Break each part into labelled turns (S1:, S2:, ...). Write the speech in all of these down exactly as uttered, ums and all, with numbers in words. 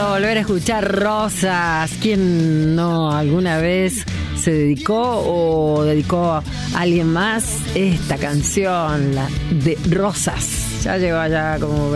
S1: lindo volver a escuchar Rosas. ¿Quién no alguna vez se dedicó o dedicó a alguien más esta canción, la de Rosas? Ya lleva ya como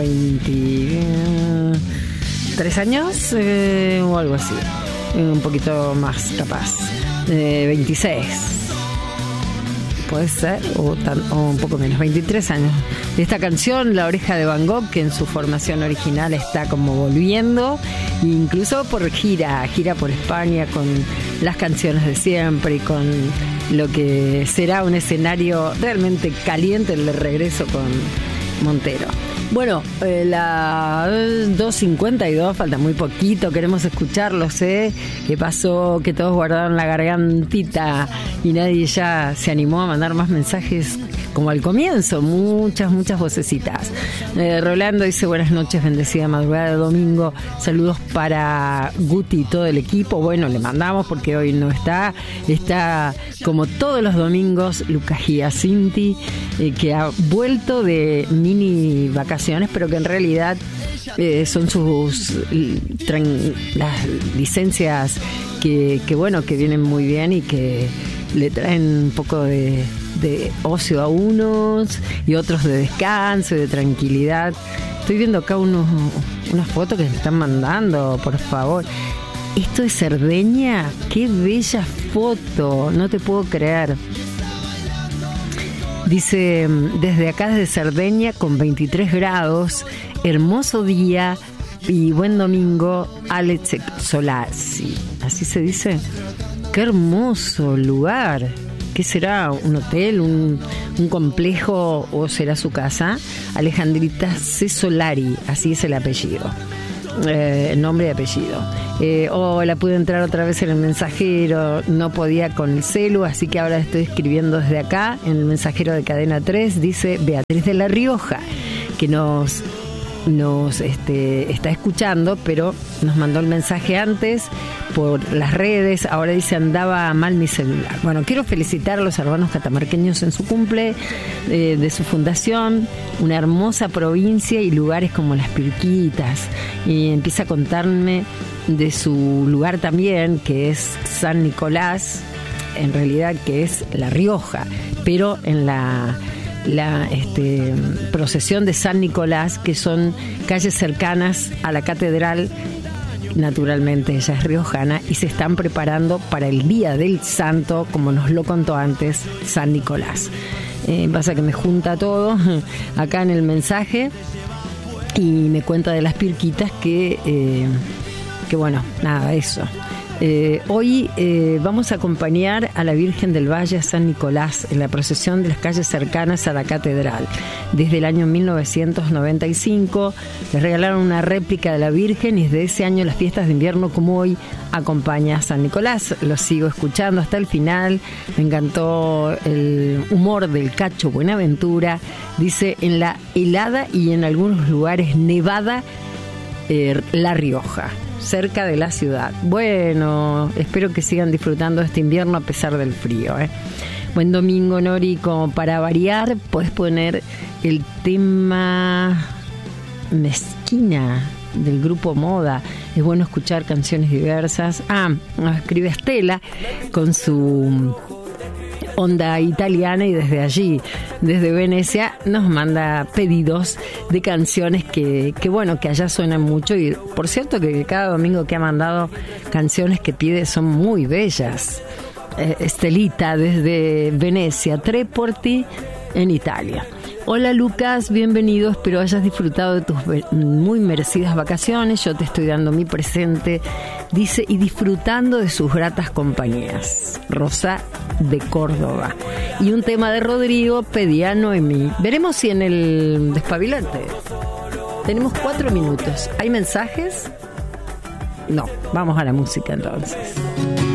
S1: veintitrés años eh, o algo así, un poquito más capaz, eh, veintiséis. Puede ser, o, tan, o un poco menos, veintitrés años. De esta canción, La Oreja de Van Gogh, que en su formación original está como volviendo, incluso por gira, gira por España con las canciones de siempre y con lo que será un escenario realmente caliente, el de regreso con Montero. Bueno, eh, la dos cincuenta y dos, falta muy poquito, queremos escucharlos, ¿eh? ¿Qué pasó? Que todos guardaron la gargantita y nadie ya se animó a mandar más mensajes como al comienzo, muchas, muchas vocecitas. Eh, Rolando dice, buenas noches, bendecida madrugada de domingo, saludos para Guti y todo el equipo. Bueno, le mandamos porque hoy no está, está como todos los domingos Lucas Giacinti, eh, que ha vuelto de mini vacaciones, pero que en realidad eh, son sus tran, las licencias que, que bueno, que vienen muy bien y que le traen un poco de, de ocio a unos y otros de descanso y de tranquilidad. Estoy viendo acá unos, unas fotos que me están mandando, por favor. Esto es Cerdeña, qué bella foto, no te puedo creer. Dice, desde acá, desde Cerdeña, con veintitrés grados, hermoso día y buen domingo, Alex Solazzi. ¿Así se dice? Qué hermoso lugar. ¿Qué será? ¿Un hotel? ¿Un, un complejo? ¿O será su casa? Alejandrita C. Solari, así es el apellido. Eh, nombre y apellido. Eh, hola, pude entrar otra vez en el mensajero, no podía con el celu, así que ahora estoy escribiendo desde acá en el mensajero de Cadena tres. Dice Beatriz de La Rioja, que nos nos este, está escuchando, pero nos mandó el mensaje antes por las redes. Ahora dice, andaba mal mi celular. Bueno, quiero felicitar a los hermanos catamarqueños en su cumple eh, de su fundación, una hermosa provincia y lugares como Las Pirquitas, y empieza a contarme de su lugar también, que es San Nicolás, en realidad que es La Rioja, pero en la la este, procesión de San Nicolás, que son calles cercanas a la catedral. Naturalmente ella es riojana y se están preparando para el Día del Santo, como nos lo contó antes San Nicolás. Eh, pasa que me junta todo acá en el mensaje y me cuenta de Las Pirquitas que, eh, que bueno, nada, eso. Eh, hoy eh, vamos a acompañar a la Virgen del Valle, a San Nicolás, en la procesión de las calles cercanas a la catedral. Desde el año mil novecientos noventa y cinco les regalaron una réplica de la Virgen y desde ese año las fiestas de invierno como hoy acompaña a San Nicolás. Lo sigo escuchando hasta el final. Me encantó el humor del Cacho Buenaventura. Dice, en la helada y en algunos lugares nevada eh, La Rioja, cerca de la ciudad. Bueno, espero que sigan disfrutando este invierno a pesar del frío, ¿eh? Buen domingo, Nori. Como para variar, podés poner el tema Mezquina del grupo Moda. Es bueno escuchar canciones diversas. Ah, escribe Estela con su onda italiana y desde allí, desde Venecia, nos manda pedidos de canciones que, que bueno, que allá suenan mucho. Y por cierto que cada domingo que ha mandado canciones que pide son muy bellas. eh, Estelita desde Venecia, Treporti en Italia. Hola Lucas, bienvenido, espero hayas disfrutado de tus muy merecidas vacaciones. Yo te estoy dando mi presente, dice, y disfrutando de sus gratas compañías. Rosa de Córdoba. Y un tema de Rodrigo, pedía Noemí. Veremos si en el Despabilante. Tenemos cuatro minutos. ¿Hay mensajes? No, vamos a la música entonces.